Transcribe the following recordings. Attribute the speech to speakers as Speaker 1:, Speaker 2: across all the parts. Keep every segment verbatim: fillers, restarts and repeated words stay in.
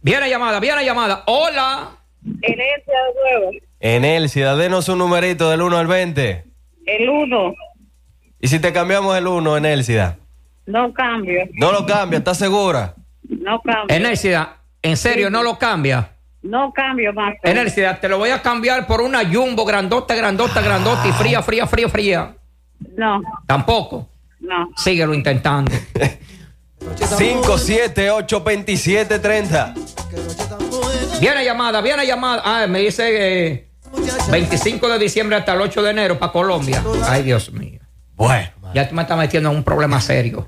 Speaker 1: Viene llamada, viene llamada. Hola.
Speaker 2: Enelcia de nuevo.
Speaker 3: Enelcia, denos un numerito del uno al veinte.
Speaker 2: El uno.
Speaker 3: ¿Y si te cambiamos el uno, Enelcia?
Speaker 2: No cambio.
Speaker 3: No lo cambia, ¿estás segura?
Speaker 2: No cambio.
Speaker 1: Enelcia, en serio, no lo cambia.
Speaker 2: No cambio más.
Speaker 1: Enelcia, te lo voy a cambiar por una Jumbo grandota, grandota, grandota y fría, fría, fría, fría.
Speaker 2: No.
Speaker 1: Tampoco.
Speaker 2: No.
Speaker 1: Síguelo intentando.
Speaker 3: cinco siete ocho dos siete tres cero.
Speaker 1: Viene llamada, viene llamada. Ah, me dice eh, veinticinco de diciembre hasta el ocho de enero para Colombia. Ay, Dios mío.
Speaker 3: Bueno.
Speaker 1: Ya tú me estás metiendo en un problema serio.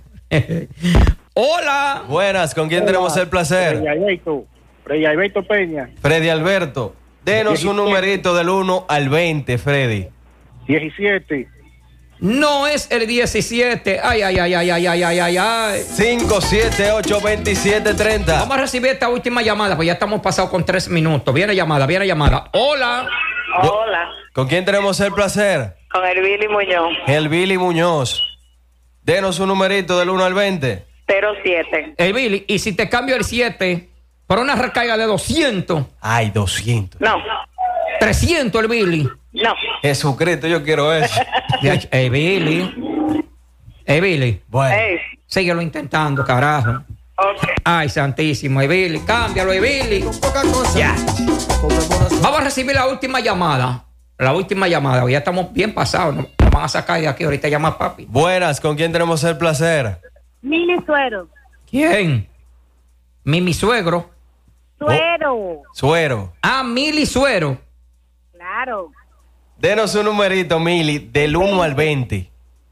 Speaker 1: Hola.
Speaker 3: Buenas, ¿con quién Hola. tenemos el placer?
Speaker 4: Freddy Alberto, Freddy Alberto Peña.
Speaker 3: Freddy Alberto, denos diecisiete. Un numerito del uno al veinte, Freddy.
Speaker 4: diecisiete.
Speaker 1: No es el diecisiete. Ay, ay, ay, ay, ay, ay, ay, ay, ay.
Speaker 3: cinco siete ocho dos siete tres cero.
Speaker 1: Vamos a recibir esta última llamada, pues ya estamos pasados con tres minutos. Viene llamada, viene llamada. Hola.
Speaker 2: Hola.
Speaker 3: ¿Con quién tenemos el placer?
Speaker 2: Con el Billy Muñoz.
Speaker 3: El Billy Muñoz. Denos un numerito del uno al veinte.
Speaker 2: cero siete.
Speaker 1: El Billy, y si te cambio el siete por una recarga de doscientos.
Speaker 3: Ay, doscientos.
Speaker 2: No.
Speaker 1: trescientos el Billy.
Speaker 2: No.
Speaker 3: Jesucristo, yo quiero eso.
Speaker 1: Ey, Billy. Ey, Billy.
Speaker 3: Bueno.
Speaker 2: Hey.
Speaker 1: Síguelo intentando, carajo.
Speaker 2: Okay.
Speaker 1: Ay, santísimo, ey, Billy. Cámbialo, ey, Billy. Ya. Vamos a recibir la última llamada. La última llamada. Ya estamos bien pasados. Nos van a sacar de aquí. Ahorita llama papi.
Speaker 3: Buenas, ¿con quién tenemos el placer?
Speaker 2: Mili Suero.
Speaker 1: ¿Quién? Mimi Suegro.
Speaker 2: Suero.
Speaker 3: Oh. Suero.
Speaker 1: Ah, Mili Suero.
Speaker 2: Claro.
Speaker 3: Denos un numerito, Mili, del uno al veinte.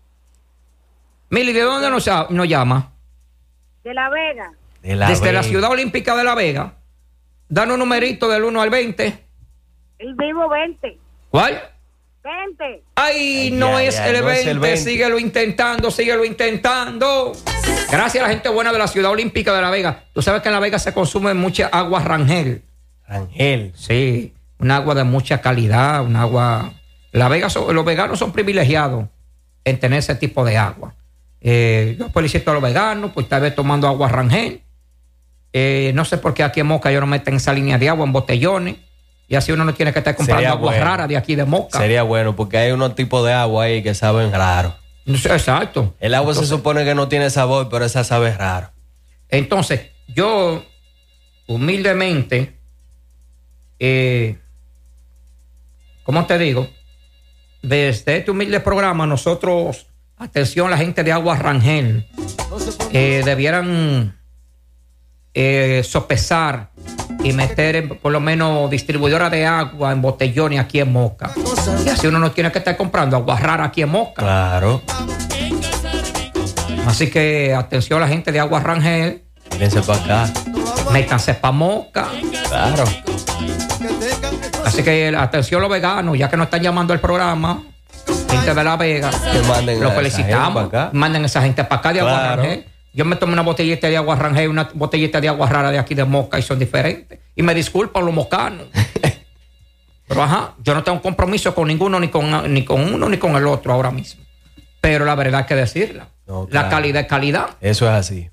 Speaker 1: Mili, ¿de dónde nos, nos llama?
Speaker 2: De La Vega.
Speaker 3: De la
Speaker 1: Desde
Speaker 3: Vega.
Speaker 1: la Ciudad Olímpica de La Vega. Danos un numerito del uno al veinte.
Speaker 2: El vivo veinte.
Speaker 1: ¿Cuál?
Speaker 2: veinte.
Speaker 1: Ay,
Speaker 3: Ay
Speaker 1: no,
Speaker 3: ay,
Speaker 1: es,
Speaker 3: ay,
Speaker 1: el
Speaker 3: no es el
Speaker 1: veinte.
Speaker 3: veinte.
Speaker 1: Síguelo intentando, síguelo intentando. Gracias a la gente buena de la Ciudad Olímpica de La Vega. Tú sabes que en La Vega se consume mucha agua Rangel.
Speaker 3: Rangel.
Speaker 1: Sí, un agua de mucha calidad, un agua... La Vega son, los veganos son privilegiados en tener ese tipo de agua. Eh, yo felicito a los veganos, pues tal vez tomando agua Rangel. Eh, no sé por qué aquí en Moca ellos no meten esa línea de agua en botellones. Y así uno no tiene que estar comprando
Speaker 3: Sería
Speaker 1: agua
Speaker 3: bueno.
Speaker 1: rara de aquí de Moca.
Speaker 3: Sería bueno, porque hay unos tipos de agua ahí que saben raro.
Speaker 1: Exacto.
Speaker 3: El agua
Speaker 1: Entonces,
Speaker 3: se supone que no tiene sabor, pero esa sabe raro.
Speaker 1: Entonces, yo humildemente, eh, ¿cómo te digo? Desde este humilde programa, nosotros, atención, la gente de Agua Rangel, eh, debieran eh, sopesar y meter en, por lo menos distribuidora de agua en botellones aquí en Moca. Y así uno no tiene que estar comprando agua rara aquí en Moca.
Speaker 3: Claro.
Speaker 1: Así que atención a la gente de Agua Rangel.
Speaker 3: Mírense para acá.
Speaker 1: Métanse para Moca.
Speaker 3: Claro.
Speaker 1: Así que atención los veganos, ya que nos están llamando al programa, gente de La Vega,
Speaker 3: Que manden
Speaker 1: lo
Speaker 3: a esa
Speaker 1: felicitamos.
Speaker 3: gente pa' acá.
Speaker 1: Manden a esa gente para acá de Agua
Speaker 3: Claro.
Speaker 1: Rangel. Yo me tomé una botellita de agua Rangel y una botellita de agua rara de aquí de Moca y son diferentes. Y me disculpan los mocanos. Pero ajá, yo no tengo compromiso con ninguno, ni con, ni con uno, ni con el otro ahora mismo. Pero la verdad hay que decirla.
Speaker 3: No, claro.
Speaker 1: La calidad es calidad.
Speaker 3: Eso es así.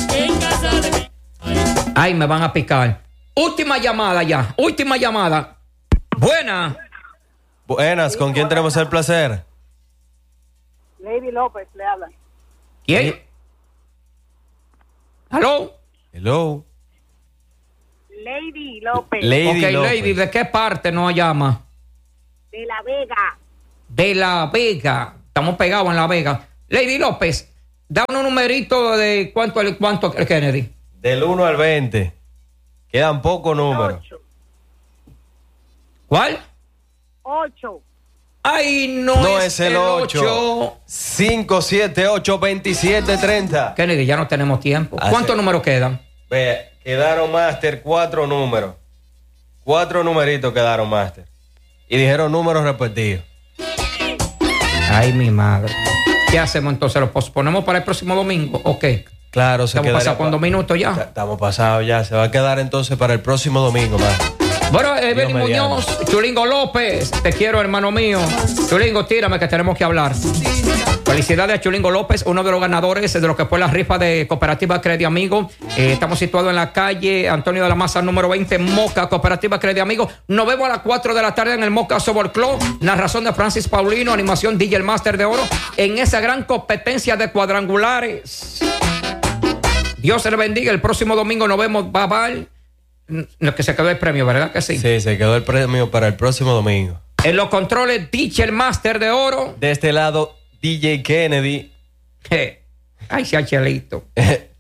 Speaker 1: Ay, me van a picar. Última llamada ya. Última llamada. Buena.
Speaker 3: Buenas, ¿con quién tenemos el placer?
Speaker 2: Lady López le habla.
Speaker 1: ¿Quién? ¿Aló?
Speaker 3: Hello.
Speaker 2: Lady López.
Speaker 3: Lady
Speaker 1: Ok,
Speaker 3: López.
Speaker 1: Lady, ¿de qué parte nos llama?
Speaker 2: De La Vega.
Speaker 1: De La Vega. Estamos pegados en La Vega. Lady López, da un numerito de cuánto, cuánto Kennedy.
Speaker 3: Del uno al veinte. Quedan pocos números.
Speaker 2: ocho.
Speaker 1: ¿Cuál?
Speaker 2: ocho.
Speaker 1: Ay, no,
Speaker 3: No
Speaker 1: es,
Speaker 3: es el ocho. cinco siete ocho dos siete tres cero.
Speaker 1: Kennedy, ya no tenemos tiempo.
Speaker 3: Hace-
Speaker 1: ¿Cuántos números quedan?
Speaker 3: Ve, quedaron máster cuatro números. Cuatro numeritos quedaron máster. Y dijeron números repetidos.
Speaker 1: Ay, mi madre. ¿Qué hacemos entonces? ¿Lo posponemos para el próximo domingo? Ok.
Speaker 3: Claro, se
Speaker 1: Estamos
Speaker 3: quedaría
Speaker 1: pasados con
Speaker 3: pa-
Speaker 1: dos minutos ya.
Speaker 3: Estamos pasados ya. Se va a quedar entonces para el próximo domingo más.
Speaker 1: Bueno, Evelyn
Speaker 3: Dios mediante.
Speaker 1: Muñoz, Chulingo López, te quiero, hermano mío. Chulingo, tírame que tenemos que hablar. Felicidades a Chulingo López, uno de los ganadores de lo que fue la rifa de Cooperativa Credit Amigo. Eh, estamos situados en la calle Antonio de la Maza, número veinte, Moca, Cooperativa Credit Amigo. Nos vemos a las cuatro de la tarde en el Moca Softball Club. Narración de Francis Paulino, animación D J el Master de Oro, en esa gran competencia de cuadrangulares. Dios se le bendiga. El próximo domingo nos vemos. Bye bye. No, que se quedó el premio, ¿verdad que sí?
Speaker 3: Sí, se quedó el premio para el próximo domingo.
Speaker 1: En los controles, D J el Master de Oro.
Speaker 3: De este lado, D J Kennedy.
Speaker 1: Ay, se ha chelito.